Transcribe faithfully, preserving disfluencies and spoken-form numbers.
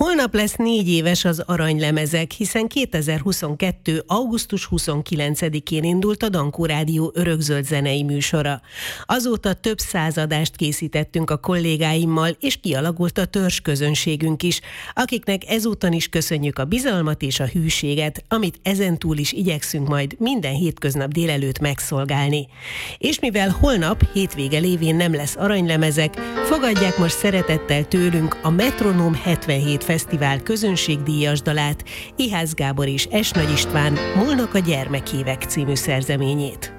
Holnap lesz négy éves az Aranylemezek, hiszen kétezer-huszonkettő. augusztus huszonkilencedikén indult a Dankó Rádió örökzöld zenei műsora. Azóta több századást készítettünk a kollégáimmal, és kialakult a törzsközönségünk is, akiknek ezúton is köszönjük a bizalmat és a hűséget, amit ezentúl is igyekszünk majd minden hétköznap délelőtt megszolgálni. És mivel holnap, hétvége lévén nem lesz Aranylemezek, fogadják most szeretettel tőlünk a Metronóm hetvenhét Fesztivál közönségdíjas dalát, Ihász Gábor és Es Nagy István Múlnak a gyermekévek című szerzeményét.